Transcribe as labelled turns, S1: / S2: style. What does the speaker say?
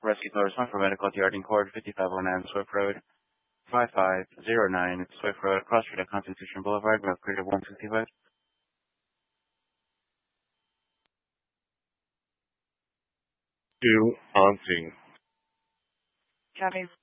S1: Rescue No Response for Medical at the Yarding Court, 5509 Swift Road, 5509 Swift Road, across from Constitution Boulevard, North Crater 165.
S2: To haunting.
S3: County